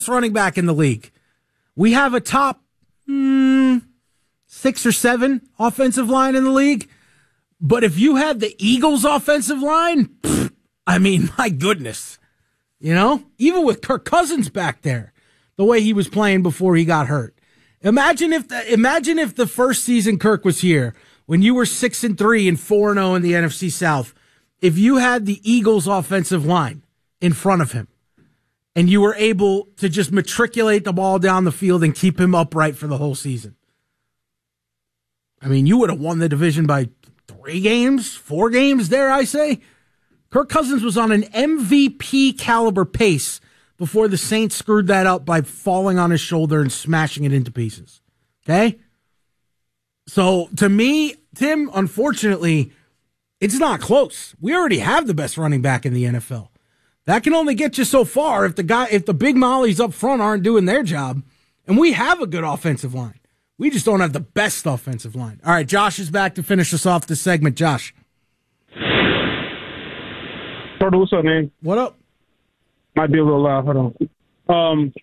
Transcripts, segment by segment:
running back in the league. We have a top 6 or 7 offensive line in the league. But if you had the Eagles' offensive line, I mean, my goodness. You know, even with Kirk Cousins back there, the way he was playing before he got hurt. Imagine if the first season Kirk was here, when you were 6-3 and 4-0 in the NFC South, if you had the Eagles' offensive line in front of him, and you were able to just matriculate the ball down the field and keep him upright for the whole season. I mean, you would have won the division by 3 games, 4 games, dare I say. Kirk Cousins was on an MVP caliber pace before the Saints screwed that up by falling on his shoulder and smashing it into pieces. Okay? So, to me, Tim, unfortunately, it's not close. We already have the best running back in the NFL. That can only get you so far if the big mollies up front aren't doing their job. And we have a good offensive line. We just don't have the best offensive line. All right, Josh is back to finish us off this segment. Josh. What's up, man? What up? Might be a little loud. Hold on.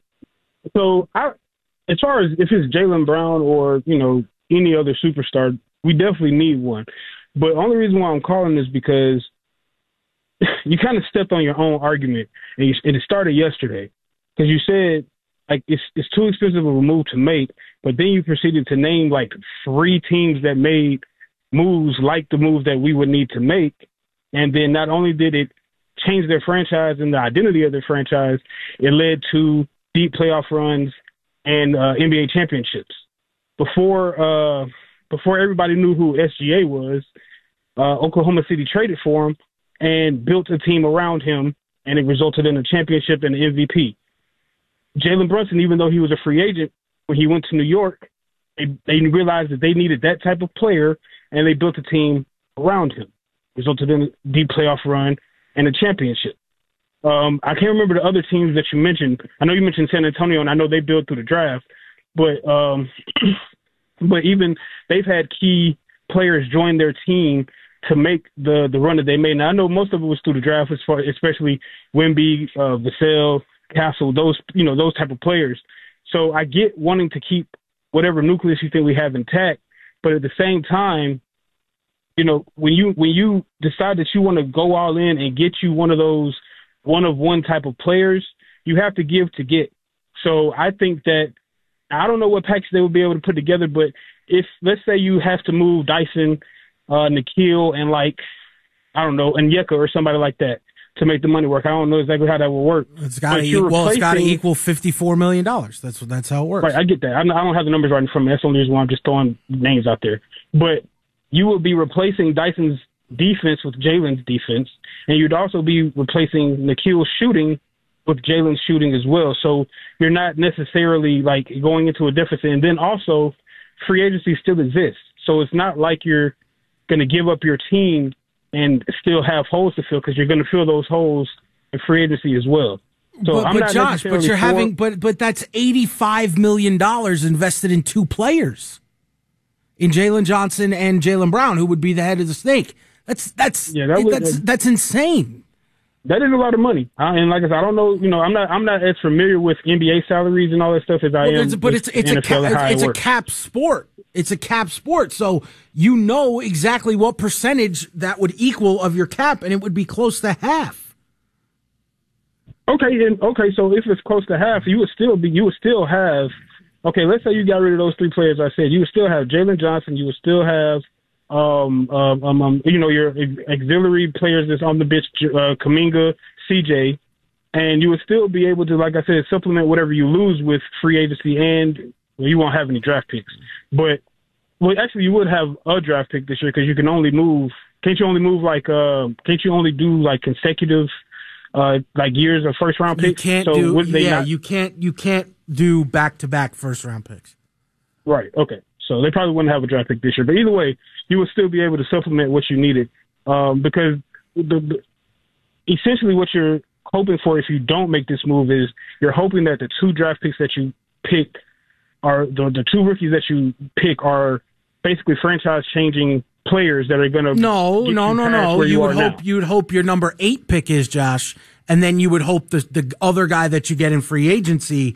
As far as if it's Jaylen Brown or, any other superstar, we definitely need one. But the only reason why I'm calling is because you kind of stepped on your own argument, and it started yesterday because you said like it's too expensive of a move to make, but then you proceeded to name like 3 teams that made moves like the move that we would need to make, and then not only did it change their franchise and the identity of their franchise, it led to deep playoff runs and NBA championships. Before everybody knew who SGA was, Oklahoma City traded for him and built a team around him, and it resulted in a championship and an MVP. Jalen Brunson, even though he was a free agent, when he went to New York, they realized that they needed that type of player, and they built a team around him. Resulted in a deep playoff run and a championship. I can't remember the other teams that you mentioned. I know you mentioned San Antonio, and I know they built through the draft, but even they've had key players join their team to make the run that they made. Now, I know most of it was through the draft, especially Wemby, Vassell, Castle, those type of players. So I get wanting to keep whatever nucleus you think we have intact, but at the same time, when you decide that you want to go all in and get you one of those one-of-one type of players, you have to give to get. So I think that I don't know what package they will be able to put together, but if let's say you have to move Dyson, Nikhil, and and Yeka or somebody like that to make the money work. I don't know exactly how that will work. It's got to equal $54 million. That's how it works. Right, I get that. I don't have the numbers right in front of me. That's the only reason why I'm just throwing names out there. But you will be replacing Dyson's defense with Jalen's defense, and you'd also be replacing Nikhil's shooting with Jalen's shooting as well. So you're not necessarily like going into a deficit. And then also free agency still exists. So it's not like you're going to give up your team and still have holes to fill, because you're going to fill those holes in free agency as well. So but Josh, but that's $85 million invested in 2 players, in Jalen Johnson and Jaylen Brown, who would be the head of the snake. That's insane. That is a lot of money. And like I said, I don't know, I'm not as familiar with NBA salaries and all that stuff as I am. But it's a cap sport. It's a cap sport. So you know exactly what percentage that would equal of your cap, and it would be close to half. Okay, so if it's close to half, you would still have, let's say you got rid of those 3 players I said, you would still have Jalen Johnson, you would still have your auxiliary players that's on the bench, Kuminga, CJ, and you would still be able to, like I said, supplement whatever you lose with free agency, and you won't have any draft picks. But, actually you would have a draft pick this year, because you can only move, can't you only do like consecutive years of first round picks? You can't do back-to-back first round picks. Right, okay. So they probably wouldn't have a draft pick this year. But either way, you would still be able to supplement what you needed, because essentially what you're hoping for if you don't make this move is you're hoping that the 2 draft picks that you pick are the 2 rookies that you pick are basically franchise-changing players that are going to No. You would hope your number 8 pick is, Josh, and then you would hope the other guy that you get in free agency